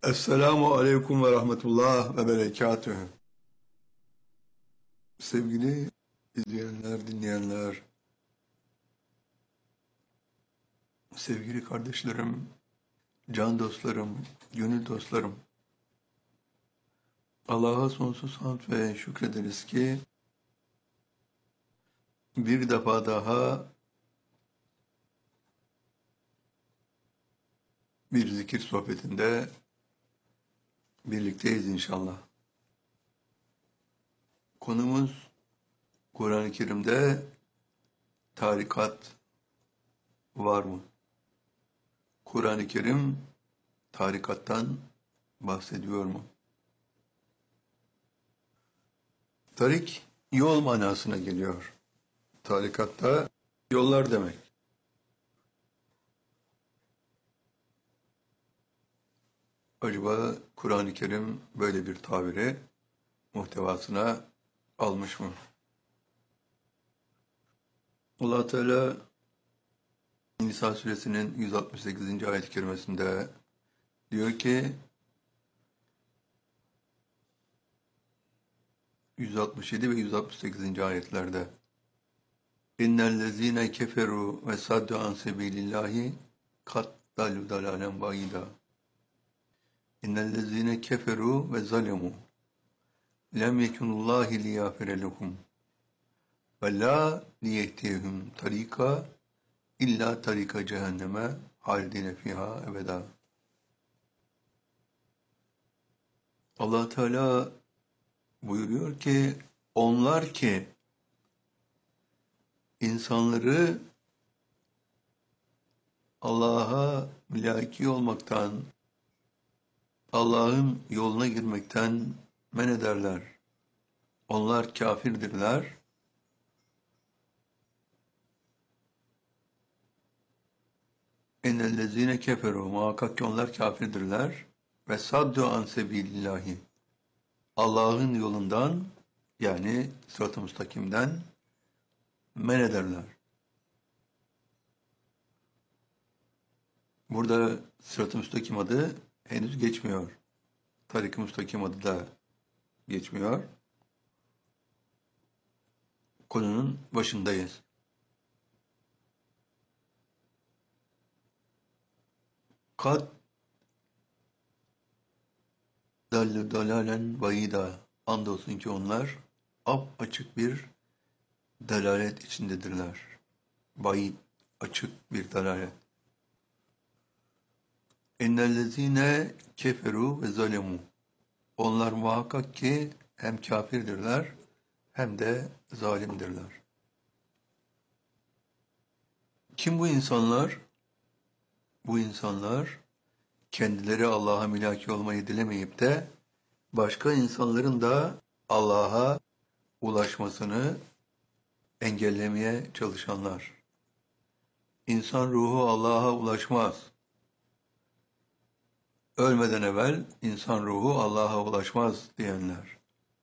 Esselamu Aleyküm ve Rahmetullah ve Berekatühü. Sevgili izleyenler, dinleyenler, sevgili kardeşlerim, can dostlarım, gönül dostlarım, Allah'a sonsuz hamd ve şükrederiz ki bir defa daha bir zikir sohbetinde birlikteyiz inşallah. Konumuz Kur'an-ı Kerim'de tarikat var mı? Kur'an-ı Kerim tarikattan bahsediyor mu? Tarik, yol manasına geliyor. Tarikatta yollar demek. Acaba Kur'an-ı Kerim böyle bir tabiri muhtevasına almış mı? Allah Teala Nisa suresinin 168. ayet-i kerimesinde diyor ki 167 ve 168. ayetlerde İnnellezîne keferu ve saddu an sebilillahi kat dallu dalalen baida. İnnellezîne keferu ve zalemu lem yekunullahi liyâfire lehum ve la liyehtiyehum tarika illa tarika cehenneme halidine fiha ebeda. Allah Teala buyuruyor ki onlar ki insanları Allah'a mülaki olmaktan, Allah'ın yoluna girmekten men ederler. Onlar kafirdirler. Ennellezîne keferu, muhakkak ki onlar kafirdirler. Ve saddu an sebilillahi, Allah'ın yolundan yani sırat-ı müstakimden men ederler. Burada sırat-ı müstakim adı henüz geçmiyor. Tarik-i müstakim adı da geçmiyor. Konunun başındayız. Kad dallu dalalen bayida, andolsun ki onlar açık bir dalalet içindedirler. Bayid, açık bir dalalet. İnnellezîne keferu ve zalemu, onlar muhakkak ki hem kafirdirler hem de zalimdirler. Kim bu insanlar? Bu insanlar kendileri Allah'a mülaki olmayı dilemeyip de başka insanların da Allah'a ulaşmasını engellemeye çalışanlar. İnsan ruhu Allah'a ulaşmaz. Ölmeden evvel insan ruhu Allah'a ulaşmaz diyenler.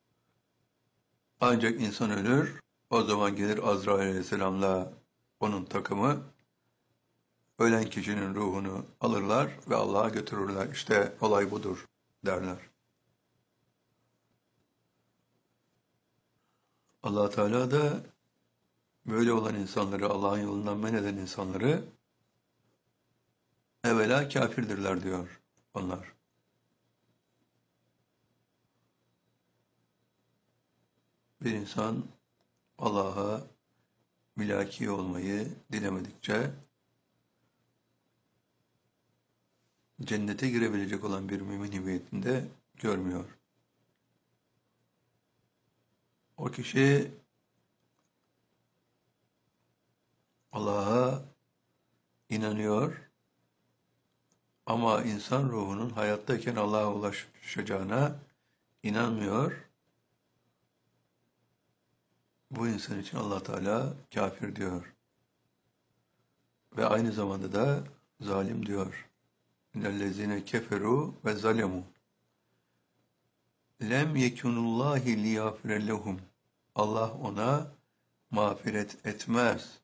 Ancak insan ölür, o zaman gelir Azrail aleyhisselamla onun takımı, ölen kişinin ruhunu alırlar ve Allah'a götürürler. İşte olay budur derler. Allah Teala da böyle olan insanları, Allah'ın yolundan men eden insanları evvela kafirdirler diyor onlar. Bir insan Allah'a mülaki olmayı dilemedikçe cennete girebilecek olan bir mümin hüviyetinde görmüyor. O kişi Allah'a inanıyor ama insan ruhunun hayattayken Allah'a ulaşacağına inanmıyor. Bu insan için Allah Teala kafir diyor. Ve aynı zamanda da zalim diyor. İnnellezîne keferu ve zalemu lem yekunullahi liyâfire lehum, Allah ona mağfiret etmez.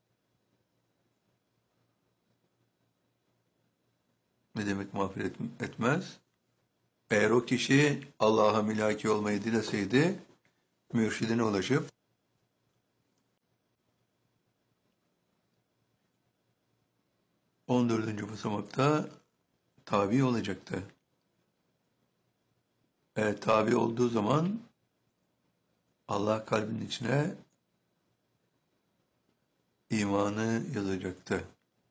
Ne demek mağfiret etmez? Eğer o kişi Allah'a milaki olmayı dileseydi, mürşidine ulaşıp 14. basamakta tabi olacaktı. Tabi olduğu zaman Allah kalbinin içine imanı yazacaktı.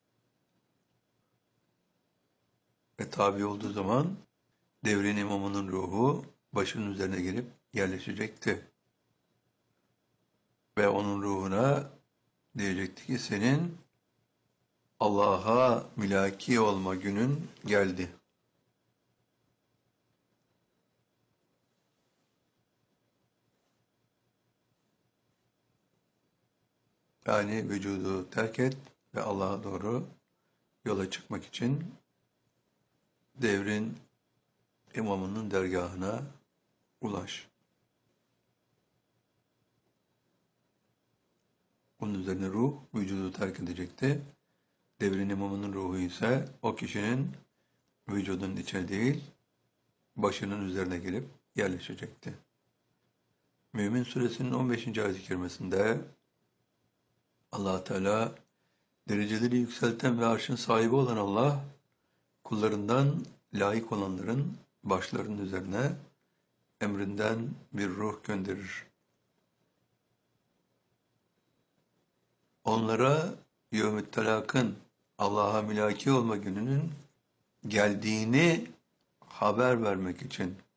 Tabi olduğu zaman devrin imamının ruhu başının üzerine gelip yerleşecekti. Ve onun ruhuna diyecekti ki senin Allah'a milaki olma günün geldi. Yani vücudu terk et ve Allah'a doğru yola çıkmak için devrin imamının dergahına ulaş. Bunun üzerine ruh vücudu terk edecekti. Devrin imamının ruhu ise o kişinin vücudunun içine değil, başının üzerine gelip yerleşecekti. Mümin Suresinin 15. ayet-i kerimesinde Allah Teala dereceleri yükselten ve arşın sahibi olan Allah, kullarından layık olanların başlarının üzerine emrinden bir ruh gönderir. Onlara yevm-i telakın, Allah'a milaki olma gününün geldiğini haber vermek için